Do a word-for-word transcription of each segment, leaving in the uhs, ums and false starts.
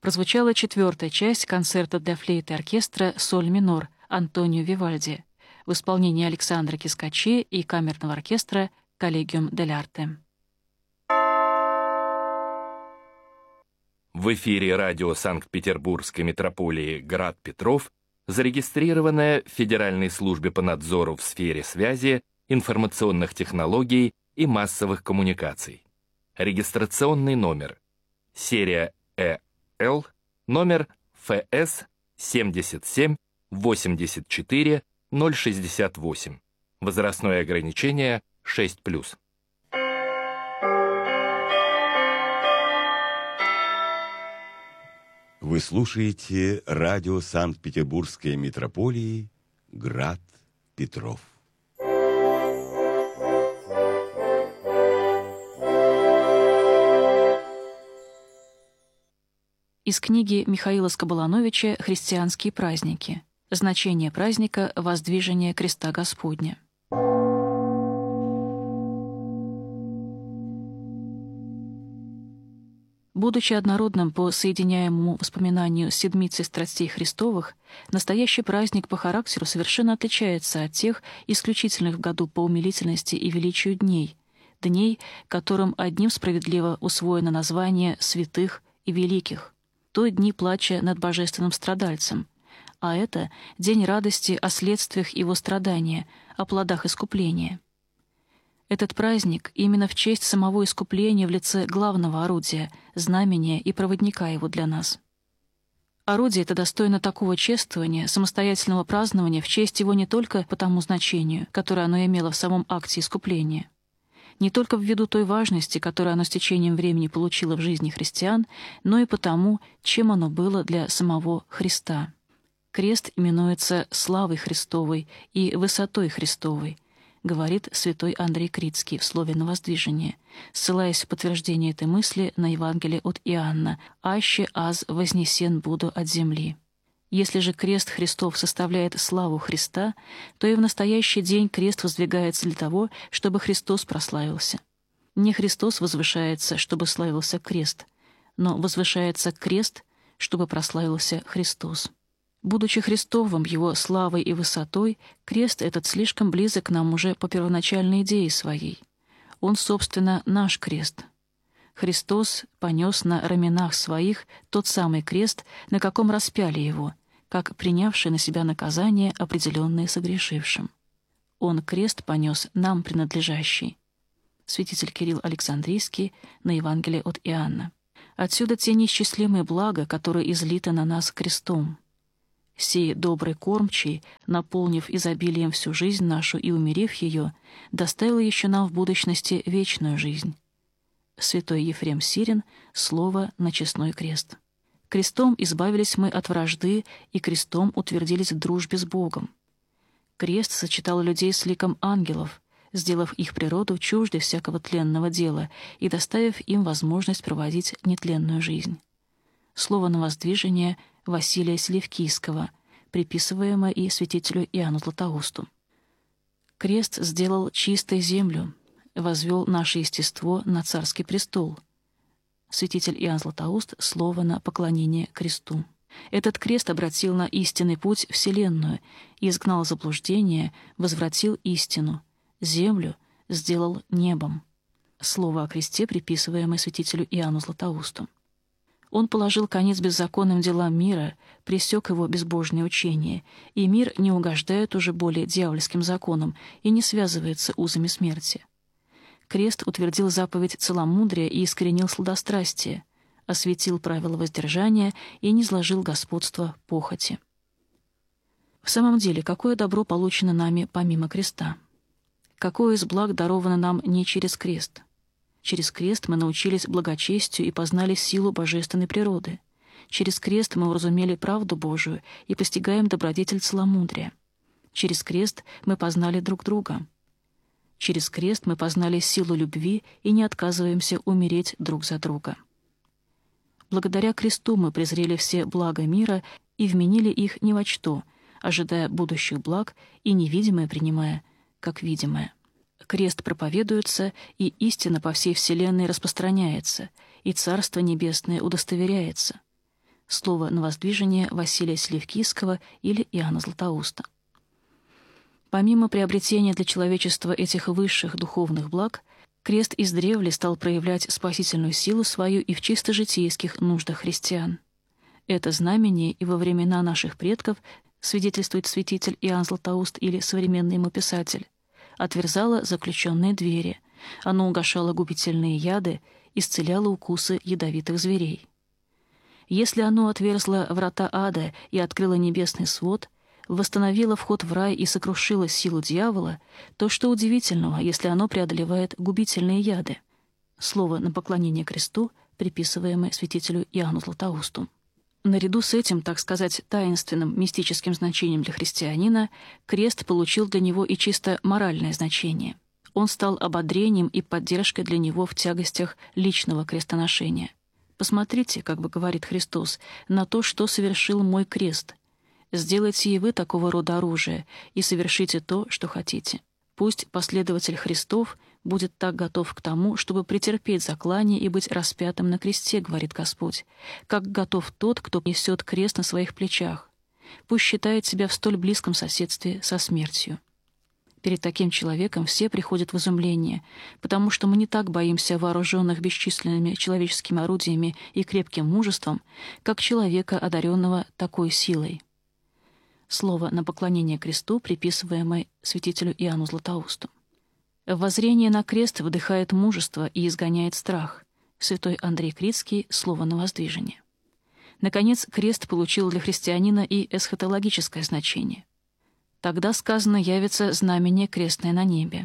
прозвучала четвертая часть концерта для флейты и оркестра «Соль минор» Антонио Вивальди в исполнении Александра Кискачи и камерного оркестра «Коллегиум дель Арте». В эфире радио Санкт-Петербургской метрополии «Град Петров» зарегистрированная в Федеральной службе по надзору в сфере связи, информационных технологий и массовых коммуникаций. Регистрационный номер. Серия Э Л, номер Ф С семьдесят семь восемьдесят четыре ноль шестьдесят восемь. Возрастное ограничение шесть плюс. Вы слушаете радио Санкт-Петербургской метрополии «Град Петров». Из книги Михаила Скобалановича «Христианские праздники. Значение праздника Воздвижения Креста Господня». Будучи однородным по соединяемому воспоминанию с седмицей страстей Христовых, настоящий праздник по характеру совершенно отличается от тех исключительных в году по умилительности и величию дней, дней, которым одним справедливо усвоено название святых и великих, то дни плача над божественным страдальцем, а это день радости о следствиях его страдания, о плодах искупления. Этот праздник именно в честь самого искупления в лице главного орудия, знамения и проводника его для нас. Орудие это достойно такого чествования, самостоятельного празднования в честь его не только по тому значению, которое оно имело в самом акте искупления, не только ввиду той важности, которую оно с течением времени получило в жизни христиан, но и потому, чем оно было для самого Христа. Крест именуется славой Христовой и высотой Христовой, говорит святой Андрей Критский в слове на воздвижение, ссылаясь в подтверждение этой мысли на Евангелие от Иоанна «Аще аз вознесен буду от земли». Если же крест Христов составляет славу Христа, то и в настоящий день крест воздвигается для того, чтобы Христос прославился. Не Христос возвышается, чтобы славился крест, но возвышается крест, чтобы прославился Христос. Будучи Христовым его славой и высотой, крест этот слишком близок к нам уже по первоначальной идее своей. Он, собственно, наш крест. Христос понес на раменах своих тот самый крест, на каком распяли его, как принявший на себя наказание, определенное согрешившим. Он крест понес нам принадлежащий. Святитель Кирилл Александрийский на Евангелие от Иоанна. Отсюда те неисчислимые блага, которые излиты на нас крестом. Сей добрый кормчий, наполнив изобилием всю жизнь нашу и умерев ее, доставил еще нам в будущности вечную жизнь. Святой Ефрем Сирин, слово на честной крест. Крестом избавились мы от вражды и крестом утвердились в дружбе с Богом. Крест сочетал людей с ликом ангелов, сделав их природу чуждой всякого тленного дела и доставив им возможность проводить нетленную жизнь. Слово на воздвижение Василия Селевкийского, приписываемое и святителю Иоанну Златоусту. Крест сделал чистой землю, возвел наше естество на царский престол. Святитель Иоанн Златоуст, слово на поклонение кресту. Этот крест обратил на истинный путь вселенную, изгнал заблуждение, возвратил истину, землю сделал небом. Слово о кресте, приписываемое святителю Иоанну Златоусту. Он положил конец беззаконным делам мира, пресек его безбожное учение, и мир не угождает уже более дьявольским законам и не связывается узами смерти. Крест утвердил заповедь целомудрия и искоренил сладострастие, осветил правила воздержания и низложил господство похоти. В самом деле, какое добро получено нами помимо креста? Какое из благ даровано нам не через крест? Через крест мы научились благочестию и познали силу божественной природы. Через крест мы уразумели правду Божию и постигаем добродетель целомудрия. Через крест мы познали друг друга. Через крест мы познали силу любви и не отказываемся умереть друг за друга. Благодаря кресту мы презрели все блага мира и вменили их ни во что, ожидая будущих благ и невидимое принимая, как видимое. Крест проповедуется, и истина по всей вселенной распространяется, и Царство Небесное удостоверяется. Слово на воздвижение Василия Селевкийского или Иоанна Златоуста. Помимо приобретения для человечества этих высших духовных благ, крест издревле стал проявлять спасительную силу свою и в чисто житейских нуждах христиан. Это знамение и во времена наших предков, свидетельствует святитель Иоанн Златоуст или современный ему писатель, отверзало заключенные двери, оно угошало губительные яды, исцеляло укусы ядовитых зверей. Если оно отверзло врата ада и открыло небесный свод, восстановило вход в рай и сокрушило силу дьявола, то что удивительного, если оно преодолевает губительные яды? Слово на поклонение кресту, приписываемое святителю Иоанну Златоусту. Наряду с этим, так сказать, таинственным мистическим значением для христианина, крест получил для него и чисто моральное значение. Он стал ободрением и поддержкой для него в тягостях личного крестоношения. «Посмотрите, как бы говорит Христос, на то, что совершил мой крест. Сделайте и вы такого рода оружие, и совершите то, что хотите». Пусть последователь Христов будет так готов к тому, чтобы претерпеть заклание и быть распятым на кресте, говорит Господь, как готов тот, кто несет крест на своих плечах. Пусть считает себя в столь близком соседстве со смертью. Перед таким человеком все приходят в изумление, потому что мы не так боимся вооруженных бесчисленными человеческими орудиями и крепким мужеством, как человека, одаренного такой силой. Слово на поклонение кресту, приписываемое святителю Иоанну Златоусту. Воззрение на крест вдыхает мужество и изгоняет страх. Святой Андрей Критский, слово на воздвижение. Наконец, крест получил для христианина и эсхатологическое значение. Тогда, сказано, явится знамение крестное на небе.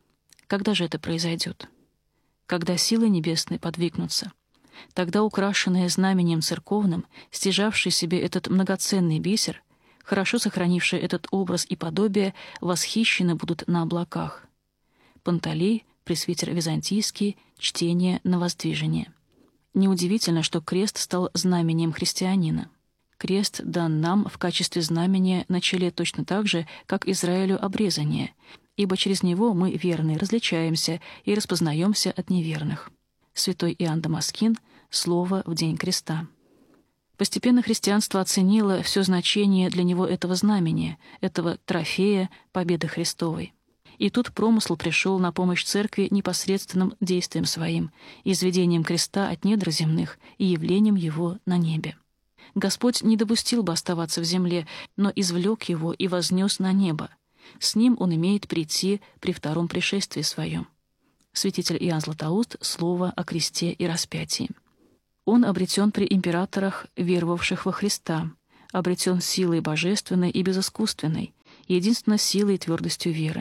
Когда же это произойдет? Когда силы небесные подвигнутся. Тогда украшенные знаменем церковным, стяжавшие себе этот многоценный бисер, хорошо сохранившие этот образ и подобие, восхищены будут на облаках. Панталей, пресвитер византийский, чтение на воздвижение. Неудивительно, что крест стал знамением христианина. Крест дан нам в качестве знамения на челе точно так же, как Израилю обрезание, ибо через него мы, верные, различаемся и распознаемся от неверных. Святой Иоанн Дамаскин, слово в день креста. Постепенно христианство оценило все значение для него этого знамения, этого трофея победы Христовой. И тут промысл пришел на помощь церкви непосредственным действием своим, изведением креста от недр земных и явлением его на небе. Господь не допустил бы оставаться в земле, но извлек его и вознес на небо. С ним он имеет прийти при втором пришествии своем. Святитель Иоанн Златоуст, слово о кресте и распятии. Он обретен при императорах, веровавших во Христа, обретен силой божественной и безыскусственной, единственно силой и твердостью веры.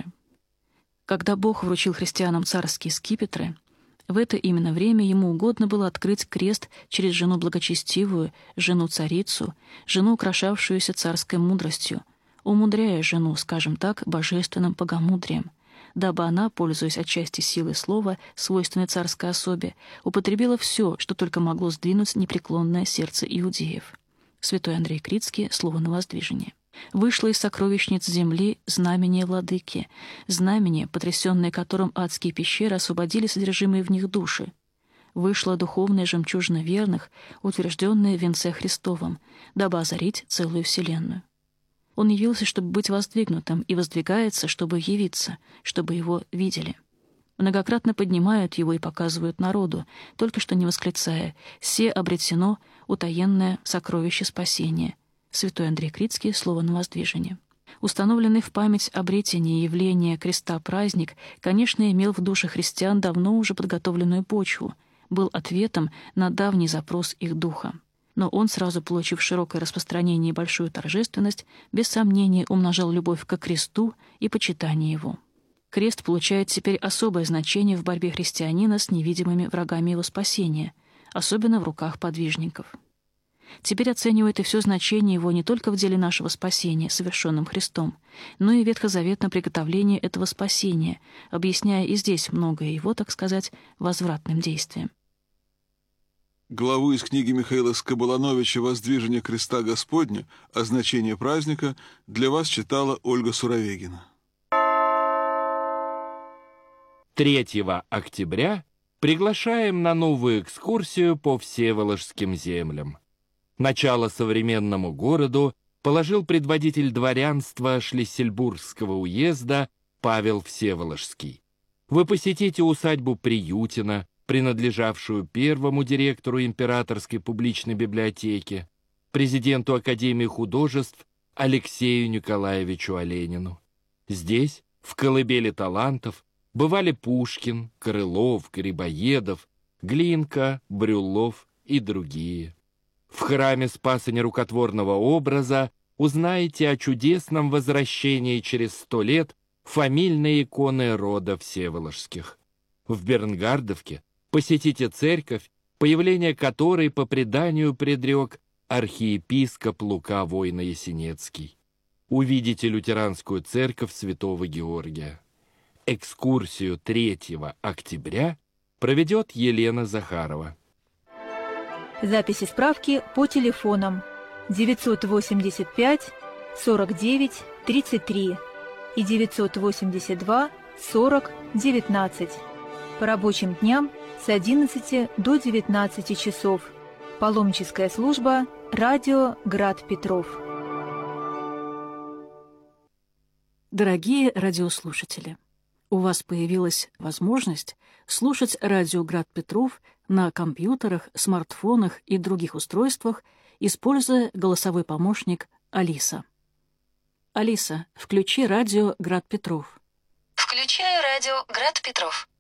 Когда Бог вручил христианам царские скипетры, в это именно время ему угодно было открыть крест через жену благочестивую, жену-царицу, жену, украшавшуюся царской мудростью, умудряя жену, скажем так, божественным богомудрием, дабы она, пользуясь отчасти силой слова, свойственной царской особе, употребила все, что только могло сдвинуть непреклонное сердце иудеев. Святой Андрей Критский, слово на воздвижение. Вышло из сокровищниц земли знамение владыки, знамение, потрясенное которым адские пещеры освободили содержимые в них души. Вышла духовная жемчужина верных, утвержденная в венце Христовом, дабы озарить целую вселенную. Он явился, чтобы быть воздвигнутым, и воздвигается, чтобы явиться, чтобы его видели. Многократно поднимают его и показывают народу, только что не восклицая: «Се обретено утаенное сокровище спасения». Святой Андрей Критский, слово на воздвижение. Установленный в память обретения явления креста праздник, конечно, имел в душе христиан давно уже подготовленную почву, был ответом на давний запрос их духа. Но он, сразу получив широкое распространение и большую торжественность, без сомнения умножал любовь ко кресту и почитание его. Крест получает теперь особое значение в борьбе христианина с невидимыми врагами его спасения, особенно в руках подвижников. Теперь оценивает и все значение его не только в деле нашего спасения, совершенном Христом, но и ветхозаветное приготовление этого спасения, объясняя и здесь многое его, так сказать, возвратным действием. Главу из книги Михаила Скобылановича «Воздвижение креста Господня. О значении праздника» для вас читала Ольга Суровегина. третьего октября приглашаем на новую экскурсию по Всеволожским землям. Начало современному городу положил предводитель дворянства Шлиссельбургского уезда Павел Всеволожский. Вы посетите усадьбу Приютина, принадлежавшую первому директору Императорской публичной библиотеки, президенту Академии художеств Алексею Николаевичу Оленину. Здесь, в колыбели талантов, бывали Пушкин, Крылов, Грибоедов, Глинка, Брюллов и другие. В храме Спаса Нерукотворного образа узнаете о чудесном возвращении через сто лет фамильной иконы рода Всеволожских. В Бернгардовке посетите церковь, появление которой по преданию предрек архиепископ Лука Войно-Ясенецкий. Увидите лютеранскую церковь Святого Георгия. Экскурсию третьего октября проведет Елена Захарова. Записи справки по телефонам девятьсот восемьдесят пять сорок девять тридцать три и девятьсот восемьдесят два сорок девятнадцать. По рабочим дням с одиннадцати до девятнадцати часов. Паломническая служба «Радио Град Петров». Дорогие радиослушатели, у вас появилась возможность слушать радио «Град Петров» на компьютерах, смартфонах и других устройствах, используя голосовой помощник «Алиса». Алиса, включи радио «Град Петров». Включаю радио «Град Петров».